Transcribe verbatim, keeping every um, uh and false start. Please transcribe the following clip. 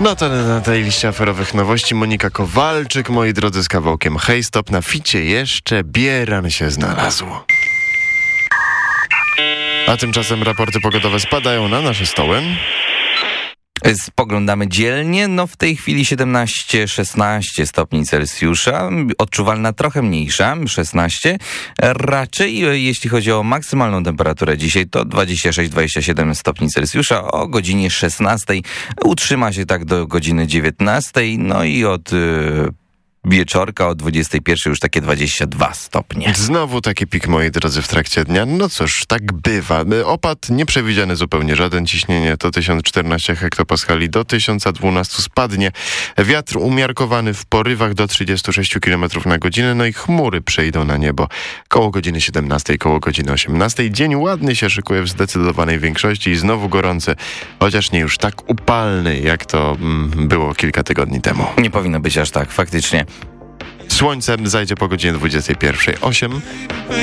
No to na tej liście aferowych nowości Monika Kowalczyk, moi drodzy, z kawałkiem Hej Stop. Na ficie jeszcze Bieran się znalazł. A tymczasem raporty pogodowe spadają na nasze stoły. Spoglądamy dzielnie, no w tej chwili siedemnaście szesnaście stopni Celsjusza, odczuwalna trochę mniejsza, szesnaście. Raczej jeśli chodzi o maksymalną temperaturę dzisiaj, to dwadzieścia sześć dwadzieścia siedem stopni Celsjusza. O godzinie szesnastej utrzyma się tak do godziny dziewiętnastej, no i od Yy, wieczorka o dwudziestej pierwszej już takie dwadzieścia dwa stopnie. Znowu taki pik, moi drodzy, w trakcie dnia. No cóż, tak bywa. Opad nieprzewidziany zupełnie żaden. Ciśnienie to tysiąc czternaście hektopaskali do tysiąc dwanaście spadnie. Wiatr umiarkowany w porywach do trzydzieści sześć kilometrów na godzinę. No i chmury przejdą na niebo koło godziny siedemnastej, koło godziny osiemnastej. Dzień ładny się szykuje w zdecydowanej większości i znowu gorący, chociaż nie już tak upalny, jak to mm, było kilka tygodni temu. Nie powinno być aż tak, faktycznie. Słońce zajdzie po godzinie dwudziestej pierwszej osiem.